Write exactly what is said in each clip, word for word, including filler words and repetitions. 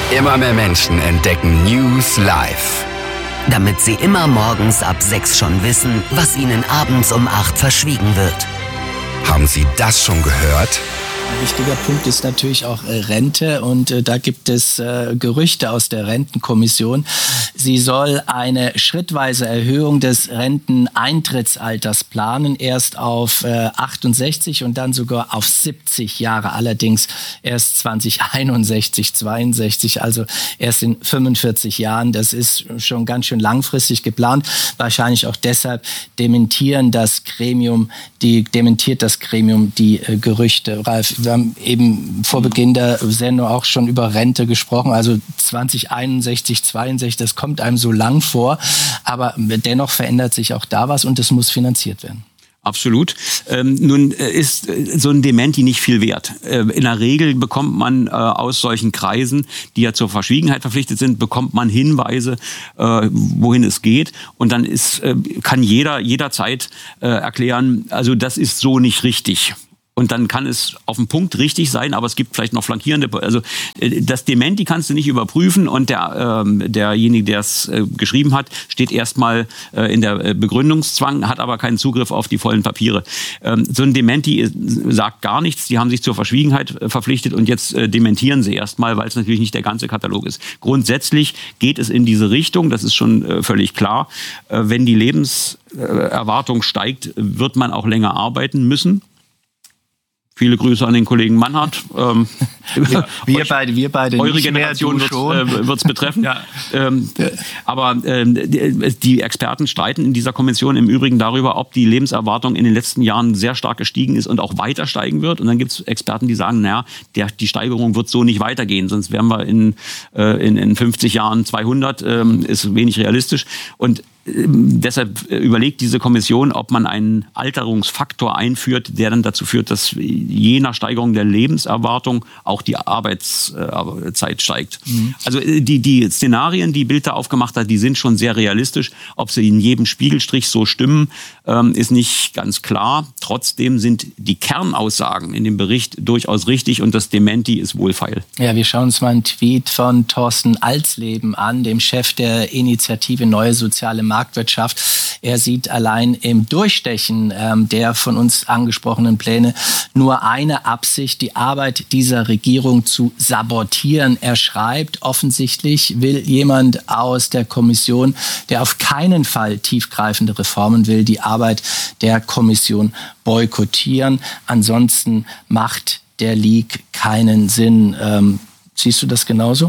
Immer mehr Menschen entdecken News Live. Damit sie immer morgens ab sechs schon wissen, was ihnen abends um acht verschwiegen wird. Haben Sie das schon gehört? Ein wichtiger Punkt ist natürlich auch äh, Rente und äh, da gibt es äh, Gerüchte aus der Rentenkommission. Sie soll eine schrittweise Erhöhung des Renteneintrittsalters planen, erst auf äh, achtundsechzig und dann sogar auf siebzig Jahre, allerdings erst zwanzig einundsechzig, zweiundsechzig, also erst in fünfundvierzig Jahren. Das ist schon ganz schön langfristig geplant. Wahrscheinlich auch deshalb dementieren das Gremium, die dementiert das Gremium die äh, Gerüchte. Ralf, wir haben eben vor Beginn der Sendung auch schon über Rente gesprochen, also zwanzig einundsechzig, zweiundsechzig, das kommt einem so lang vor, aber dennoch verändert sich auch da was und es muss finanziert werden. Absolut. Ähm, nun ist so ein Dementi nicht viel wert. Äh, in der Regel bekommt man äh, aus solchen Kreisen, die ja zur Verschwiegenheit verpflichtet sind, bekommt man Hinweise, äh, wohin es geht. Und dann ist, äh, kann jeder jederzeit äh, erklären, also das ist so nicht richtig. Und dann kann es auf den Punkt richtig sein, aber es gibt vielleicht noch flankierende. Also das Dementi kannst du nicht überprüfen und der ähm, derjenige, der es äh, geschrieben hat, steht erstmal äh, in der Begründungszwang, hat aber keinen Zugriff auf die vollen Papiere. Ähm, so ein Dementi sagt gar nichts. Die haben sich zur Verschwiegenheit äh, verpflichtet und jetzt äh, dementieren sie erstmal, weil es natürlich nicht der ganze Katalog ist. Grundsätzlich geht es in diese Richtung. Das ist schon äh, völlig klar. Äh, wenn die Lebenserwartung steigt, wird man auch länger arbeiten müssen. Viele Grüße an den Kollegen Mannhardt. Ähm, wir, wir beide, wir beide eure nicht Generation wird es äh, betreffen. Ja. Ähm, aber ähm, die, die Experten streiten in dieser Kommission im Übrigen darüber, ob die Lebenserwartung in den letzten Jahren sehr stark gestiegen ist und auch weiter steigen wird. Und dann gibt es Experten, die sagen, naja, der, die Steigerung wird so nicht weitergehen, sonst wären wir in, äh, in, in fünfzig Jahren zweihundert, ähm, ist wenig realistisch. Und deshalb überlegt diese Kommission, ob man einen Alterungsfaktor einführt, der dann dazu führt, dass je nach Steigerung der Lebenserwartung auch die Arbeitszeit steigt. Mhm. Also die, die Szenarien, die Bild da aufgemacht hat, die sind schon sehr realistisch. Ob sie in jedem Spiegelstrich so stimmen, ist nicht ganz klar. Trotzdem sind die Kernaussagen in dem Bericht durchaus richtig und das Dementi ist wohlfeil. Ja, wir schauen uns mal einen Tweet von Thorsten Alsleben an, dem Chef der Initiative Neue Soziale Marktwirtschaft. Marktwirtschaft. Er sieht allein im Durchstechen ähm, der von uns angesprochenen Pläne nur eine Absicht, die Arbeit dieser Regierung zu sabotieren. Er schreibt, offensichtlich will jemand aus der Kommission, der auf keinen Fall tiefgreifende Reformen will, die Arbeit der Kommission boykottieren. Ansonsten macht der Leak keinen Sinn. Ähm, siehst du das genauso?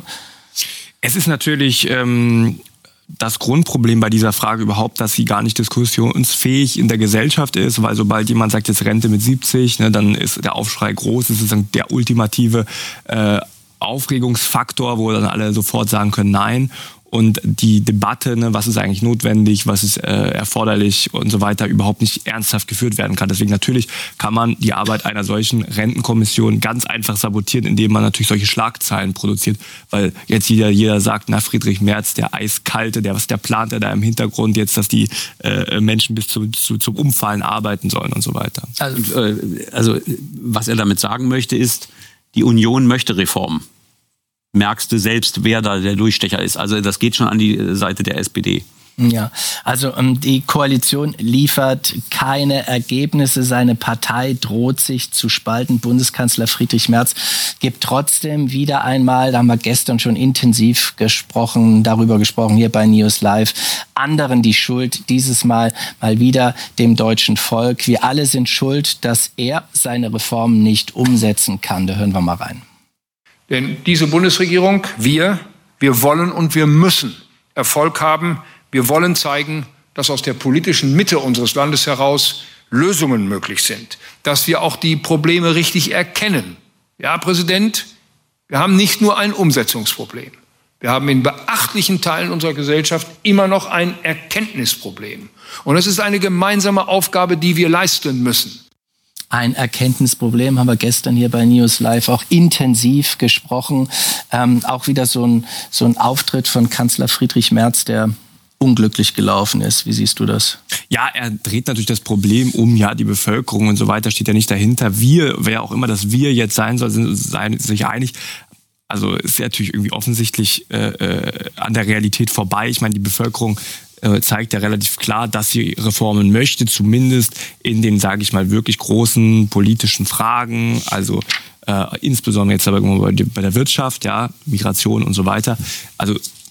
Es ist natürlich ähm das Grundproblem bei dieser Frage überhaupt, dass sie gar nicht diskussionsfähig in der Gesellschaft ist, weil sobald jemand sagt, jetzt Rente mit siebzig, ne, dann ist der Aufschrei groß, das ist sozusagen der ultimative äh, Aufregungsfaktor, wo dann alle sofort sagen können, nein. Und die Debatte, ne, was ist eigentlich notwendig, was ist äh, erforderlich und so weiter, überhaupt nicht ernsthaft geführt werden kann. Deswegen natürlich kann man die Arbeit einer solchen Rentenkommission ganz einfach sabotieren, indem man natürlich solche Schlagzeilen produziert, weil jetzt jeder, jeder sagt, na Friedrich Merz, der Eiskalte, der was der plant er da im Hintergrund jetzt, dass die äh, Menschen bis zu, zu, zum Umfallen arbeiten sollen und so weiter. Also, äh, also was er damit sagen möchte ist, die Union möchte Reformen. Merkst du selbst, wer da der Durchstecher ist. Also das geht schon an die Seite der S P D. Ja, also ähm, die Koalition liefert keine Ergebnisse. Seine Partei droht sich zu spalten. Bundeskanzler Friedrich Merz gibt trotzdem wieder einmal, da haben wir gestern schon intensiv gesprochen, darüber gesprochen hier bei News Live, anderen die Schuld, dieses Mal mal wieder dem deutschen Volk. Wir alle sind schuld, dass er seine Reformen nicht umsetzen kann. Da hören wir mal rein. Denn diese Bundesregierung, wir, wir wollen und wir müssen Erfolg haben. Wir wollen zeigen, dass aus der politischen Mitte unseres Landes heraus Lösungen möglich sind, dass wir auch die Probleme richtig erkennen. Ja, Präsident, wir haben nicht nur ein Umsetzungsproblem. Wir haben in beachtlichen Teilen unserer Gesellschaft immer noch ein Erkenntnisproblem. Und es ist eine gemeinsame Aufgabe, die wir leisten müssen. Ein Erkenntnisproblem haben wir gestern hier bei News Live auch intensiv gesprochen. Ähm, auch wieder so ein, so ein Auftritt von Kanzler Friedrich Merz, der unglücklich gelaufen ist. Wie siehst du das? Ja, er dreht natürlich das Problem um, ja, die Bevölkerung und so weiter steht ja nicht dahinter. Wir, wer auch immer das Wir jetzt sein soll, sind, sind sich einig. Also ist ja natürlich irgendwie offensichtlich äh, äh, an der Realität vorbei. Ich meine, die Bevölkerung äh, zeigt ja relativ klar, dass sie Reformen möchte, zumindest in den, sage ich mal, wirklich großen politischen Fragen. Also äh, insbesondere jetzt aber bei, bei der Wirtschaft, ja, Migration und so weiter. Also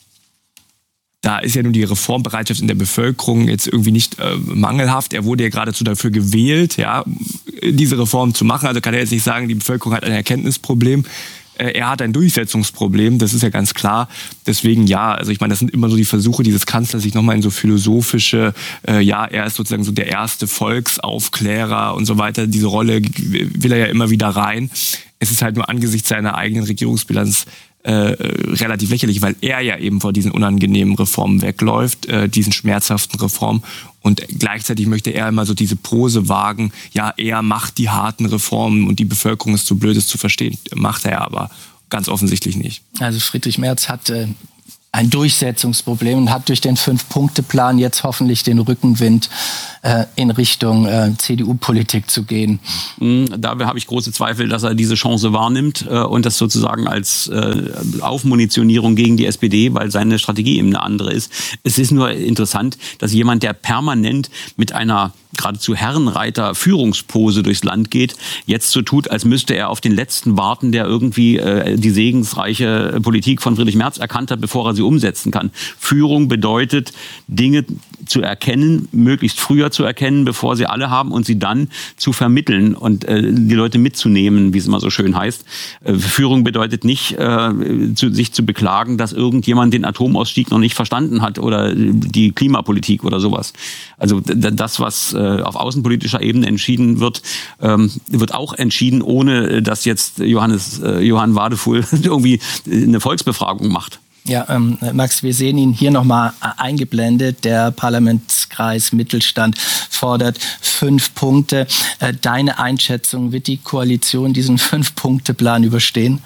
da ist ja nun die Reformbereitschaft in der Bevölkerung jetzt irgendwie nicht äh, mangelhaft. Er wurde ja geradezu dafür gewählt, ja, diese Reform zu machen. Also kann er jetzt nicht sagen, die Bevölkerung hat ein Erkenntnisproblem. Äh, er hat ein Durchsetzungsproblem, das ist ja ganz klar. Deswegen ja, also ich meine, das sind immer so die Versuche dieses Kanzlers, sich nochmal in so philosophische, äh, ja, er ist sozusagen so der erste Volksaufklärer und so weiter. Diese Rolle will er ja immer wieder rein. Es ist halt nur angesichts seiner eigenen Regierungsbilanz Äh, relativ lächerlich, weil er ja eben vor diesen unangenehmen Reformen wegläuft, äh, diesen schmerzhaften Reformen. Und gleichzeitig möchte er immer so diese Pose wagen, ja, er macht die harten Reformen und die Bevölkerung ist zu blöd, es zu verstehen. Macht er aber ganz offensichtlich nicht. Also Friedrich Merz hat äh, ein Durchsetzungsproblem und hat durch den Fünf-Punkte-Plan jetzt hoffentlich den Rückenwind, äh, in Richtung äh, C D U-Politik zu gehen. Da habe ich große Zweifel, dass er diese Chance wahrnimmt äh, und das sozusagen als äh, Aufmunitionierung gegen die S P D, weil seine Strategie eben eine andere ist. Es ist nur interessant, dass jemand, der permanent mit einer geradezu Herrenreiter-Führungspose durchs Land geht, jetzt so tut, als müsste er auf den Letzten warten, der irgendwie äh, die segensreiche Politik von Friedrich Merz erkannt hat, bevor er sie umsetzen kann. Führung bedeutet, Dinge zu erkennen, möglichst früher zu erkennen, bevor sie alle haben und sie dann zu vermitteln und äh, die Leute mitzunehmen, wie es immer so schön heißt. Äh, Führung bedeutet nicht, äh, zu, sich zu beklagen, dass irgendjemand den Atomausstieg noch nicht verstanden hat oder die Klimapolitik oder sowas. Also d- das, was äh, auf außenpolitischer Ebene entschieden wird, ähm, wird auch entschieden, ohne dass jetzt Johannes äh, Johann Wadefuhl irgendwie eine Volksbefragung macht. Ja, ähm, Max, wir sehen ihn hier nochmal eingeblendet. Der Parlamentskreis Mittelstand fordert fünf Punkte. Äh, deine Einschätzung, wird die Koalition diesen Fünf-Punkte-Plan überstehen?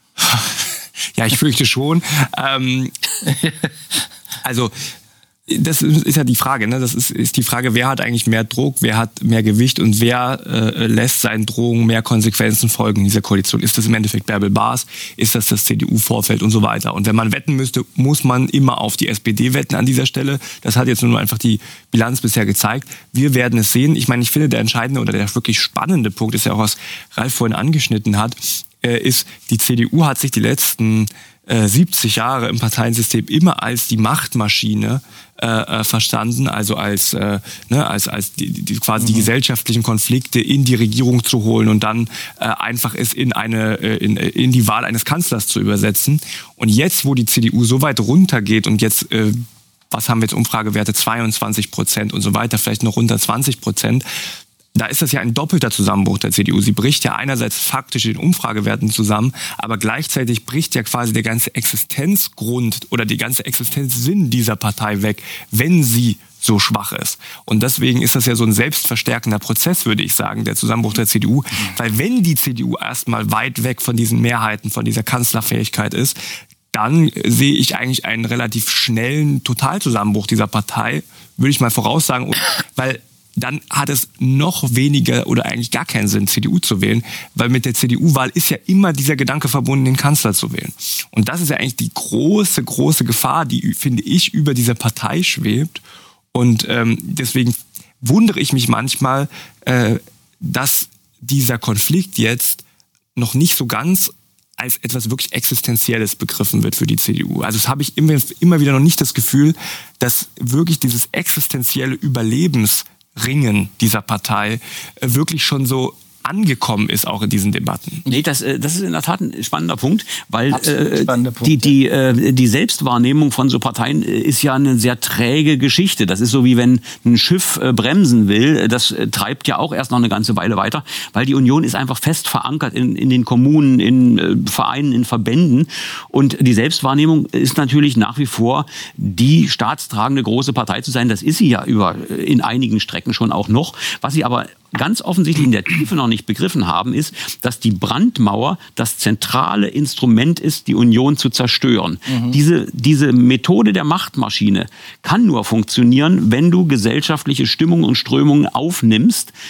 Ja, ich fürchte schon. ähm, also das ist ja die Frage, ne? Das ist, ist die Frage, wer hat eigentlich mehr Druck, wer hat mehr Gewicht und wer äh, lässt seinen Drohungen mehr Konsequenzen folgen in dieser Koalition. Ist das im Endeffekt Bärbel Baas? Ist das das C D U-Vorfeld und so weiter? Und wenn man wetten müsste, muss man immer auf die S P D wetten an dieser Stelle. Das hat jetzt nur einfach die Bilanz bisher gezeigt. Wir werden es sehen. Ich meine, ich finde, der entscheidende oder der wirklich spannende Punkt ist ja auch, was Ralf vorhin angeschnitten hat, äh, ist, die C D U hat sich die letzten äh, siebzig Jahre im Parteiensystem immer als die Machtmaschine Äh, verstanden, also als äh, ne, als als die, die, quasi mhm. die gesellschaftlichen Konflikte in die Regierung zu holen und dann äh, einfach es in eine äh, in, in die Wahl eines Kanzlers zu übersetzen. Und jetzt, wo die C D U so weit runtergeht und jetzt äh, was haben wir jetzt Umfragewerte zweiundzwanzig Prozent und so weiter, vielleicht noch unter zwanzig Prozent. Da ist das ja ein doppelter Zusammenbruch der C D U. Sie bricht ja einerseits faktisch in Umfragewerten zusammen, aber gleichzeitig bricht ja quasi der ganze Existenzgrund oder die ganze Existenzsinn dieser Partei weg, wenn sie so schwach ist. Und deswegen ist das ja so ein selbstverstärkender Prozess, würde ich sagen, der Zusammenbruch der C D U. Weil wenn die C D U erstmal weit weg von diesen Mehrheiten, von dieser Kanzlerfähigkeit ist, dann sehe ich eigentlich einen relativ schnellen Totalzusammenbruch dieser Partei, würde ich mal voraussagen, und, weil dann hat es noch weniger oder eigentlich gar keinen Sinn, C D U zu wählen, weil mit der C D U-Wahl ist ja immer dieser Gedanke verbunden, den Kanzler zu wählen. Und das ist ja eigentlich die große, große Gefahr, die, finde ich, über dieser Partei schwebt. Und ähm, deswegen wundere ich mich manchmal, äh, dass dieser Konflikt jetzt noch nicht so ganz als etwas wirklich Existenzielles begriffen wird für die C D U. Also das habe ich immer, immer wieder noch nicht das Gefühl, dass wirklich dieses existenzielle Überlebens Ringen dieser Partei wirklich schon so angekommen ist, auch in diesen Debatten. Nee, das, das ist in der Tat ein spannender Punkt, weil äh, spannender Punkt, die, die, äh, die Selbstwahrnehmung von so Parteien ist ja eine sehr träge Geschichte. Das ist so, wie wenn ein Schiff äh, bremsen will. Das äh, treibt ja auch erst noch eine ganze Weile weiter, weil die Union ist einfach fest verankert in, in den Kommunen, in äh, Vereinen, in Verbänden. Und die Selbstwahrnehmung ist natürlich nach wie vor, die staatstragende große Partei zu sein. Das ist sie ja über in einigen Strecken schon auch noch. Was sie aber ganz offensichtlich in der Tiefe noch nicht begriffen haben, ist, dass die Brandmauer das zentrale Instrument ist, die Union zu zerstören. Mhm. Diese, diese Methode der Machtmaschine kann nur funktionieren, wenn du gesellschaftliche Stimmungen und Strömungen aufnimmst,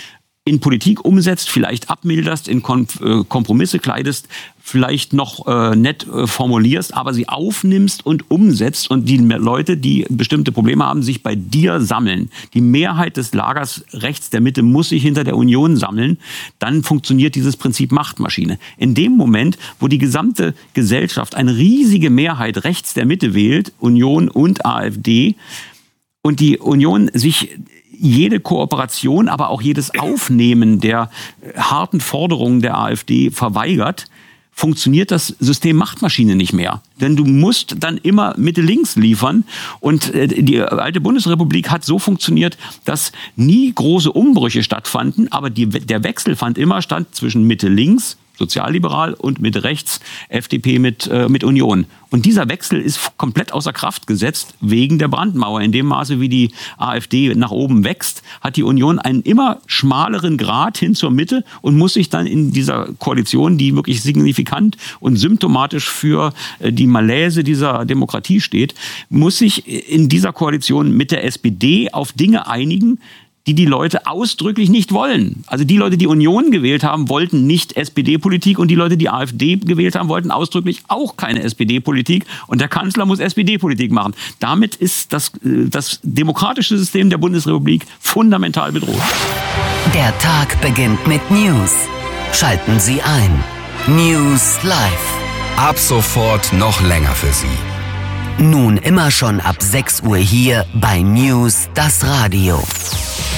in Politik umsetzt, vielleicht abmilderst, in Kom- äh, Kompromisse kleidest, vielleicht noch äh, nett äh, formulierst, aber sie aufnimmst und umsetzt und die Leute, die bestimmte Probleme haben, sich bei dir sammeln. Die Mehrheit des Lagers rechts der Mitte muss sich hinter der Union sammeln. Dann funktioniert dieses Prinzip Machtmaschine. In dem Moment, wo die gesamte Gesellschaft eine riesige Mehrheit rechts der Mitte wählt, Union und AfD, und die Union sich jede Kooperation, aber auch jedes Aufnehmen der harten Forderungen der AfD verweigert, funktioniert das System Machtmaschine nicht mehr. Denn du musst dann immer Mitte-Links liefern. Und die alte Bundesrepublik hat so funktioniert, dass nie große Umbrüche stattfanden, aber die, der Wechsel fand immer statt zwischen Mitte-Links, sozialliberal, und Mitte rechts, F D P mit, äh, mit Union. Und dieser Wechsel ist komplett außer Kraft gesetzt wegen der Brandmauer. In dem Maße, wie die AfD nach oben wächst, hat die Union einen immer schmaleren Grat hin zur Mitte und muss sich dann in dieser Koalition, die wirklich signifikant und symptomatisch für äh, die Malaise dieser Demokratie steht, muss sich in dieser Koalition mit der S P D auf Dinge einigen, die die Leute ausdrücklich nicht wollen. Also die Leute, die Union gewählt haben, wollten nicht S P D-Politik, und die Leute, die AfD gewählt haben, wollten ausdrücklich auch keine S P D-Politik, und der Kanzler muss S P D-Politik machen. Damit ist das, das demokratische System der Bundesrepublik fundamental bedroht. Der Tag beginnt mit News. Schalten Sie ein. News Live. Ab sofort noch länger für Sie. Nun immer schon ab sechs Uhr hier bei News das Radio.